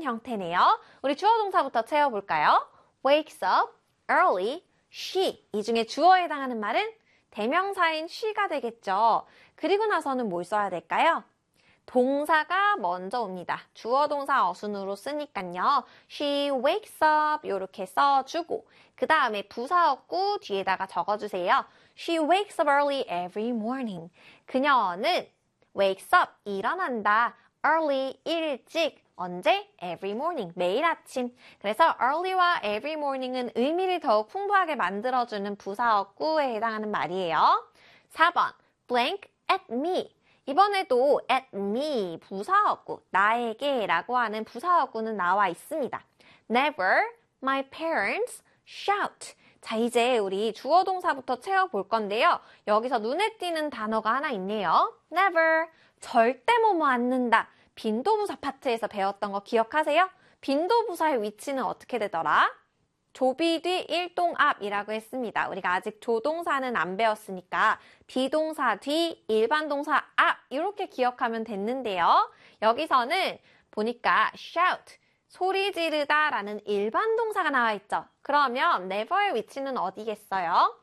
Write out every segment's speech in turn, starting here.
형태네요. 우리 주어 동사부터 채워볼까요? wakes up early, she. 이 중에 주어에 해당하는 말은 대명사인 she가 되겠죠. 그리고 나서는 뭘 써야 될까요? 동사가 먼저 옵니다. 주어 동사 어순으로 쓰니까요. She wakes up 이렇게 써주고 그 다음에 부사어구 뒤에다가 적어주세요. She wakes up early every morning. 그녀는 wakes up 일어난다. early 일찍 언제? every morning 매일 아침. 그래서 early와 every morning은 의미를 더욱 풍부하게 만들어주는 부사어구에 해당하는 말이에요. 4번 blank at me. 이번에도 at me 부사어구, 나에게 라고 하는 부사어구는 나와 있습니다. Never my parents shout. 자, 이제 우리 주어 동사부터 채워볼 건데요. 여기서 눈에 띄는 단어가 하나 있네요. Never, 절대 뭐뭐 않는다. 빈도부사 파트에서 배웠던 거 기억하세요? 빈도부사의 위치는 어떻게 되더라? 조비 뒤 일동 앞이라고 했습니다. 우리가 아직 조동사는 안 배웠으니까 비동사 뒤 일반 동사 앞 이렇게 기억하면 됐는데요. 여기서는 보니까 shout, 소리 지르다 라는 일반 동사가 나와 있죠. 그러면 never의 위치는 어디겠어요?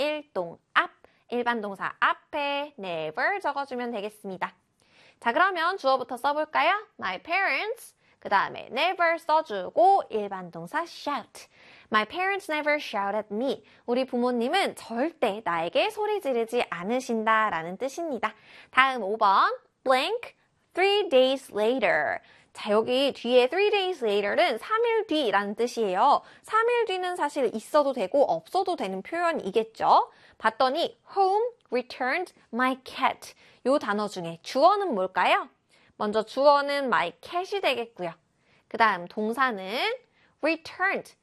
일동 앞, 일반 동사 앞에 never 적어주면 되겠습니다. 자, 그러면 주어부터 써볼까요? My parents, 그 다음에 never 써주고 일반 동사 shout. My parents never shout at me. 우리 부모님은 절대 나에게 소리 지르지 않으신다 라는 뜻입니다. 다음 5번 blank 3 days later. 자, 여기 뒤에 3 days later는 3일 뒤라는 뜻이에요. 3일 뒤는 사실 있어도 되고 없어도 되는 표현이겠죠. 봤더니 home returned my cat. 요 단어 중에 주어는 뭘까요? 먼저 주어는 my cat이 되겠고요. 그 다음 동사는 returned.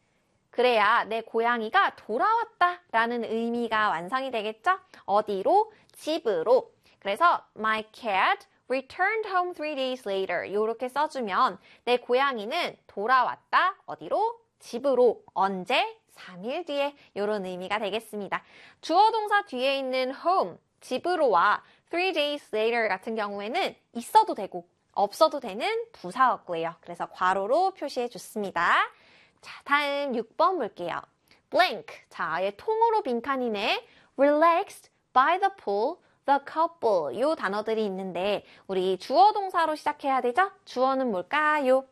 그래야 내 고양이가 돌아왔다 라는 의미가 완성이 되겠죠? 어디로? 집으로. 그래서 my cat returned home 3 days later. 이렇게 써주면 내 고양이는 돌아왔다. 어디로? 집으로. 언제? 3일 뒤에. 이런 의미가 되겠습니다. 주어 동사 뒤에 있는 home, 집으로와 3 days later 같은 경우에는 있어도 되고 없어도 되는 부사어구예요. 그래서 괄호로 표시해 줬습니다. 자, 다음 6번 볼게요. blank. 자, 얘 통으로 빈칸이네. relaxed by the pool, the couple. 요 단어들이 있는데 우리 주어 동사로 시작해야 되죠? 주어는 뭘까요?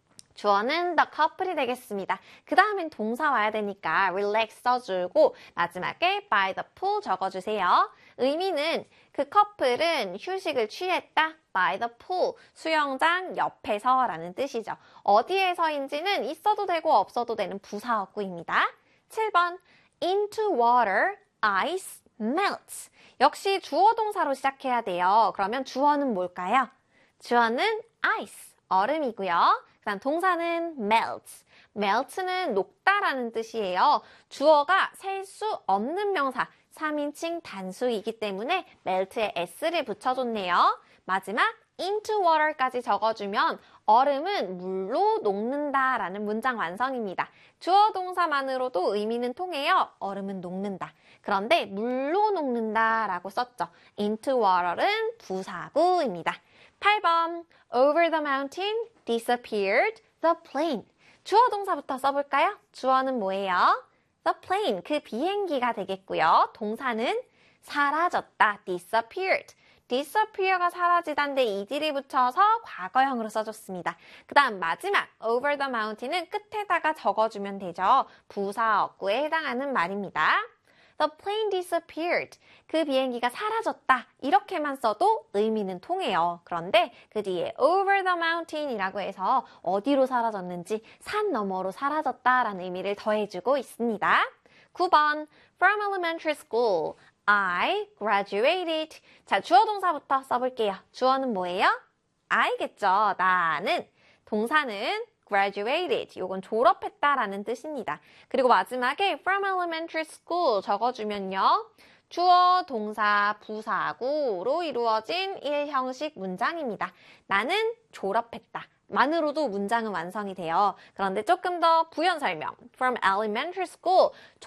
주어는 the couple이 되겠습니다. 그 다음엔 동사 와야 되니까 relax 써주고 마지막에 by the pool 적어주세요. 의미는 그 커플은 휴식을 취했다. by the pool, 수영장 옆에서 라는 뜻이죠. 어디에서인지는 있어도 되고 없어도 되는 부사어구입니다. 7번 into water, ice melts. 역시 주어 동사로 시작해야 돼요. 그러면 주어는 뭘까요? 주어는 ice, 얼음이고요. 그 다음 동사는 melts. melt는 녹다라는 뜻이에요. 주어가 셀 수 없는 명사, 3인칭 단수이기 때문에 melt에 s를 붙여줬네요. 마지막 into water까지 적어주면 얼음은 물로 녹는다라는 문장 완성입니다. 주어 동사만으로도 의미는 통해요. 얼음은 녹는다. 그런데 물로 녹는다라고 썼죠. into water는 부사구입니다. 8번 over the mountain disappeared the plane. 주어 동사부터 써볼까요? 주어는 뭐예요? the plane, 그 비행기가 되겠고요. 동사는 사라졌다, disappeared. disappear가 사라지다인데 ed를 붙여서 과거형으로 써줬습니다. 그 다음 마지막 over the mountain은 끝에다가 적어주면 되죠. 부사어구에 해당하는 말입니다. The plane disappeared. 그 비행기가 사라졌다. 이렇게만 써도 의미는 통해요. 그런데 그 뒤에 over the mountain이라고 해서 어디로 사라졌는지 산 너머로 사라졌다라는 의미를 더해주고 있습니다. 9번 From elementary school, I graduated. 자, 주어 동사부터 써볼게요. 주어는 뭐예요? I겠죠. 나는. 동사는 graduated. 요건 졸업했다라는 뜻입니다. 그리고 마지막에 from elementary school 적어주면요. 주어, 동사, 부사구로 이루어진 1형식 문장입니다. 나는 졸업했다. 만으로도 문장은 완성이 돼요. 그런데 조금 더 부연 설명. From elementary school,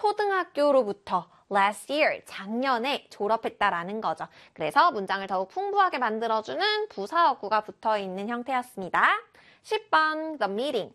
초등학교로부터 last year, 작년에 졸업했다라는 거죠. 그래서 문장을 더욱 풍부하게 만들어주는 부사어구가 붙어있는 형태였습니다. 10번 the meeting